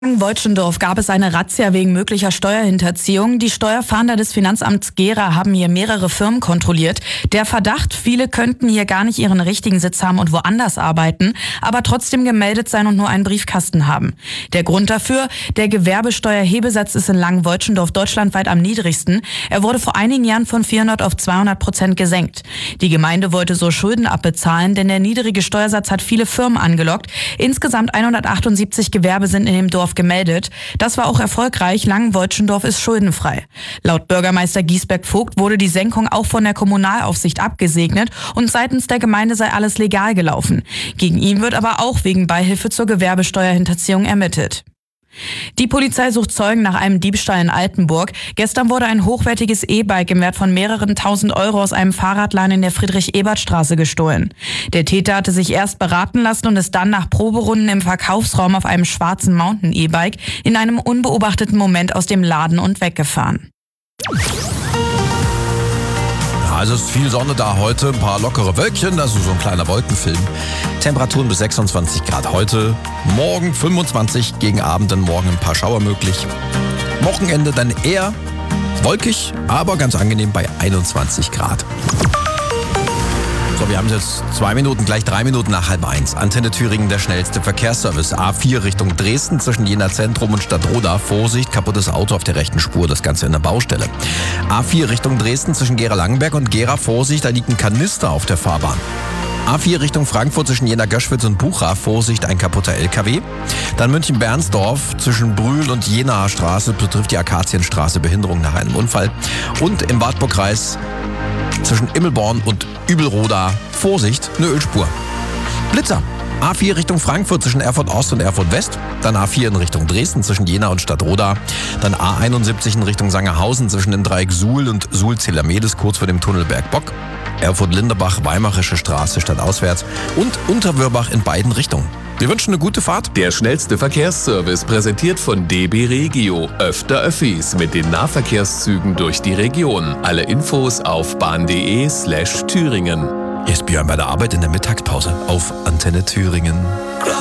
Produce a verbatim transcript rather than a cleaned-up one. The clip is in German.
In Woitschendorf gab es eine Razzia wegen möglicher Steuerhinterziehung. Die Steuerfahnder des Finanzamts Gera haben hier mehrere Firmen kontrolliert. Der Verdacht, viele könnten hier gar nicht ihren richtigen Sitz haben und woanders arbeiten, aber trotzdem gemeldet sein und nur einen Briefkasten haben. Der Grund dafür, der Gewerbesteuerhebesatz ist in Langenwoitschendorf deutschlandweit am niedrigsten. Er wurde vor einigen Jahren von vierhundert auf zweihundert Prozent gesenkt. Die Gemeinde wollte so Schulden abbezahlen, denn der niedrige Steuersatz hat viele Firmen angelockt. Insgesamt hundertachtundsiebzig Gewerbe sind in dem Dorf gemeldet. Das war auch erfolgreich. Langenwoitschendorf ist schuldenfrei. Laut Bürgermeister Giesbeck-Vogt wurde die Senkung auch von der Kommunalaufsicht abgesegnet und seitens der Gemeinde sei alles legal gelaufen. Gegen ihn wird aber auch wegen Beihilfe zur Gewerbesteuerhinterziehung ermittelt. Die Polizei sucht Zeugen nach einem Diebstahl in Altenburg. Gestern wurde ein hochwertiges E-Bike im Wert von mehreren tausend Euro aus einem Fahrradladen in der Friedrich-Ebert-Straße gestohlen. Der Täter hatte sich erst beraten lassen und ist dann nach Proberunden im Verkaufsraum auf einem schwarzen Mountain-E-Bike in einem unbeobachteten Moment aus dem Laden und weggefahren. Also es ist viel Sonne da heute, ein paar lockere Wölkchen, also so ein kleiner Wolkenfilm. Temperaturen bis sechsundzwanzig Grad heute, morgen fünfundzwanzig, gegen Abend dann morgen ein paar Schauer möglich. Wochenende dann eher wolkig, aber ganz angenehm bei einundzwanzig Grad. So, wir haben jetzt zwei Minuten, gleich drei Minuten nach halb eins. Antenne Thüringen, der schnellste Verkehrsservice. A vier Richtung Dresden zwischen Jena Zentrum und Stadtroda. Vorsicht, kaputtes Auto auf der rechten Spur, das Ganze in der Baustelle. A vier Richtung Dresden zwischen Gera-Langenberg und Gera. Vorsicht, da liegt ein Kanister auf der Fahrbahn. A vier Richtung Frankfurt zwischen Jena-Göschwitz und Bucha. Vorsicht, ein kaputter L K W. Dann München-Bernsdorf zwischen Brühl und Jenaer Straße betrifft die Akazienstraße, Behinderung nach einem Unfall. Und im Wartburgkreis zwischen Immelborn und Übelroda, Vorsicht, eine Ölspur. Blitzer. A vier Richtung Frankfurt zwischen Erfurt Ost und Erfurt West. Dann A vier in Richtung Dresden zwischen Jena und Stadtroda. Dann A einundsiebzig in Richtung Sangerhausen zwischen dem Dreieck Suhl und Suhl-Zelamedes kurz vor dem Tunnel Bergbock. Erfurt-Linderbach, Weimarische Straße stadtauswärts. Und Unterwörbach in beiden Richtungen. Wir wünschen eine gute Fahrt. Der schnellste Verkehrsservice präsentiert von D B Regio. Öfter Öffis mit den Nahverkehrszügen durch die Region. Alle Infos auf bahn.de slash Thüringen. Hier ist Björn bei der Arbeit in der Mittagspause auf Antenne Thüringen.